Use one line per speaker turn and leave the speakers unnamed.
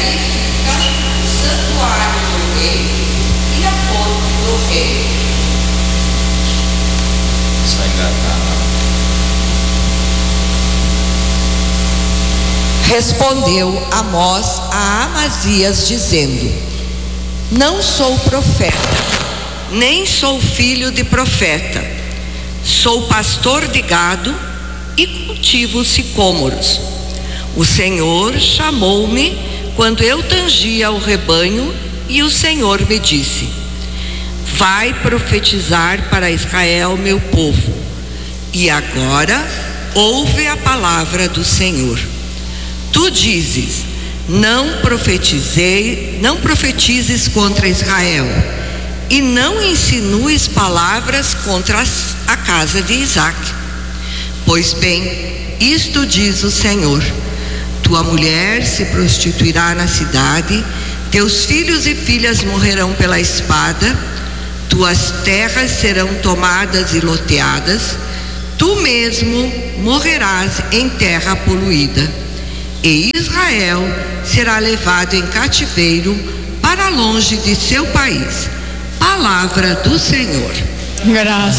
ali fica o santuário do rei e a corte do rei.
Só engatar.
Respondeu Amós a Amazias, dizendo: Não sou profeta, nem sou filho de profeta. Sou pastor de gado e cultivo sicômoros. O Senhor chamou-me quando eu tangia o rebanho, e o Senhor me disse: Vai profetizar para Israel, meu povo. E agora ouve a palavra do Senhor. Tu dizes: não profetizes contra Israel, e não insinues palavras contra a casa de Isaque. Pois bem, isto diz o Senhor: tua mulher se prostituirá na cidade, teus filhos e filhas morrerão pela espada, tuas terras serão tomadas e loteadas, tu mesmo morrerás em terra poluída. E Israel será levado em cativeiro para longe de seu país. Palavra do Senhor.
Graças